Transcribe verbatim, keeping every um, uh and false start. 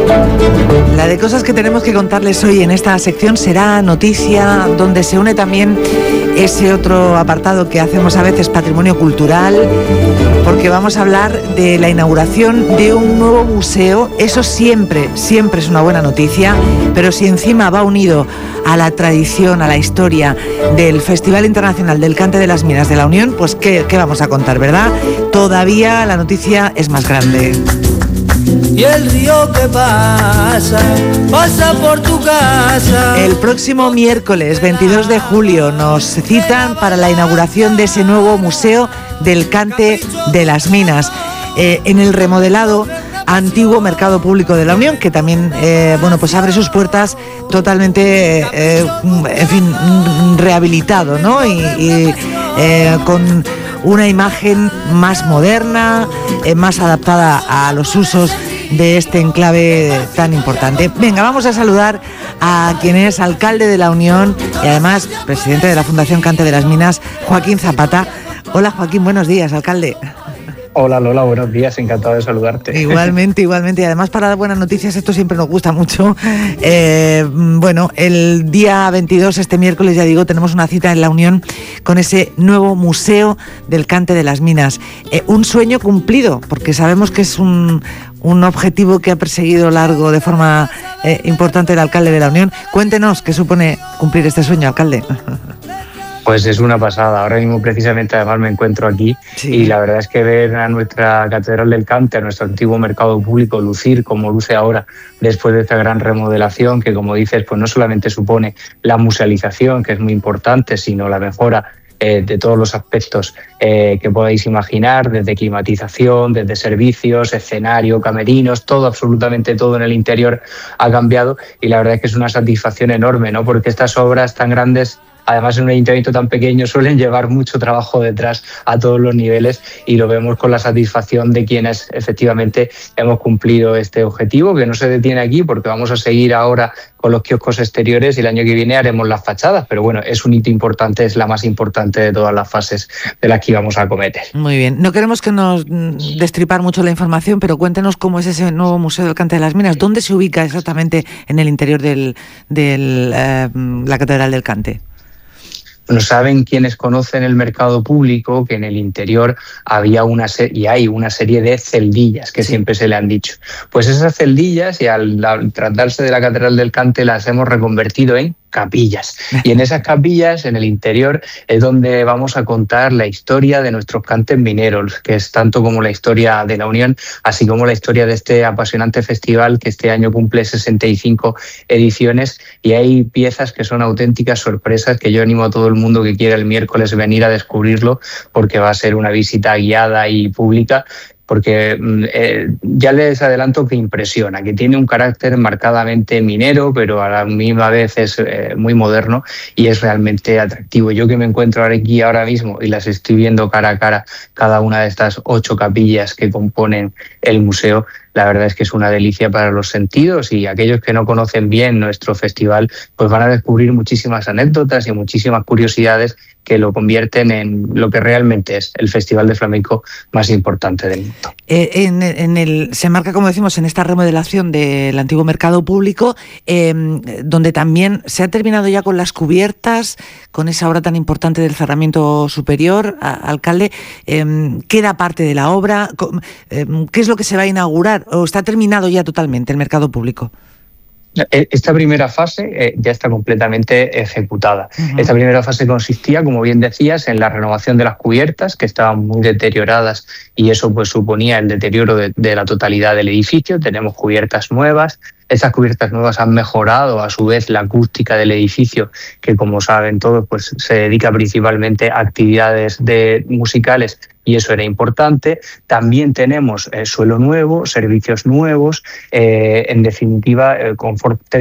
La de cosas que tenemos que contarles hoy en esta sección será noticia, donde se une también ese otro apartado que hacemos a veces, patrimonio cultural, porque vamos a hablar de la inauguración de un nuevo museo. Eso siempre, siempre es una buena noticia, pero si encima va unido a la tradición, a la historia del Festival Internacional del Cante de las Minas de la Unión, pues ¿qué, qué vamos a contar, verdad? Todavía la noticia es más grande. Y el río que pasa, pasa por tu casa. El próximo miércoles veintidós de julio nos citan para la inauguración de ese nuevo Museo del Cante de las Minas, eh, en el remodelado antiguo Mercado Público de la Unión, que también eh, bueno, pues abre sus puertas totalmente, eh, en fin, rehabilitado, ¿no? Y, y eh, con una imagen más moderna, eh, más adaptada a los usos de este enclave tan importante. Venga, vamos a saludar a quien es alcalde de la Unión y además presidente de la Fundación Cante de las Minas, Joaquín Zapata. Hola Joaquín, buenos días, alcalde. Hola Lola, buenos días, encantado de saludarte. Igualmente, igualmente, y además para dar buenas noticias, esto siempre nos gusta mucho. Eh, bueno, el día veintidós, este miércoles, ya digo, tenemos una cita en la Unión con ese nuevo Museo del Cante de las Minas. Eh, un sueño cumplido, porque sabemos que es un, un objetivo que ha perseguido largo de forma eh, importante el alcalde de la Unión. Cuéntenos qué supone cumplir este sueño, alcalde. Pues es una pasada. Ahora mismo precisamente además me encuentro aquí, sí. Y la verdad es que ver a nuestra Catedral del Cante, a nuestro antiguo mercado público lucir como luce ahora después de esta gran remodelación que, como dices, pues no solamente supone la musealización, que es muy importante, sino la mejora eh, de todos los aspectos eh, que podáis imaginar, desde climatización, desde servicios, escenario, camerinos, todo, absolutamente todo en el interior ha cambiado, y la verdad es que es una satisfacción enorme, ¿no? Porque estas obras tan grandes, además en un ayuntamiento tan pequeño, suelen llevar mucho trabajo detrás a todos los niveles, y lo vemos con la satisfacción de quienes efectivamente hemos cumplido este objetivo, que no se detiene aquí porque vamos a seguir ahora con los kioscos exteriores y el año que viene haremos las fachadas, pero bueno, es un hito importante, es la más importante de todas las fases de las que íbamos a acometer. Muy bien, no queremos que nos destripar mucho la información, pero cuéntenos cómo es ese nuevo Museo del Cante de las Minas, dónde se ubica exactamente en el interior de del, eh, la Catedral del Cante. Bueno, saben quienes conocen el mercado público que en el interior había una serie, y hay una serie de celdillas que sí. Siempre se le han dicho. Pues esas celdillas, y al, al tratarse de la Catedral del Cante, las hemos reconvertido en capillas. Y en esas capillas, en el interior, es donde vamos a contar la historia de nuestros cantes mineros, que es tanto como la historia de la Unión, así como la historia de este apasionante festival que este año cumple sesenta y cinco ediciones, y hay piezas que son auténticas sorpresas que yo animo a todo el mundo que quiera el miércoles venir a descubrirlo, porque va a ser una visita guiada y pública, porque eh, ya les adelanto que impresiona, que tiene un carácter marcadamente minero, pero a la misma vez es eh, muy moderno y es realmente atractivo. Yo que me encuentro aquí ahora mismo y las estoy viendo cara a cara, cada una de estas ocho capillas que componen el museo, la verdad es que es una delicia para los sentidos, y aquellos que no conocen bien nuestro festival pues van a descubrir muchísimas anécdotas y muchísimas curiosidades que lo convierten en lo que realmente es el festival de flamenco más importante del mundo. Eh, en, en el, se marca, como decimos, en esta remodelación del antiguo mercado público, eh, donde también se ha terminado ya con las cubiertas, con esa obra tan importante del cerramiento superior, a, alcalde. Eh, ¿Queda parte de la obra? Eh, ¿Qué es lo que se va a inaugurar? ¿O está terminado ya totalmente el mercado público? Esta primera fase eh, ya está completamente ejecutada. Uh-huh. Esta primera fase consistía, como bien decías, en la renovación de las cubiertas, que estaban muy deterioradas, y eso pues suponía el deterioro de, de la totalidad del edificio. Tenemos cubiertas nuevas. Estas cubiertas nuevas han mejorado a su vez la acústica del edificio, que como saben todos pues se dedica principalmente a actividades de, musicales, y eso era importante. También tenemos eh, suelo nuevo, servicios nuevos, eh, en definitiva, eh, confort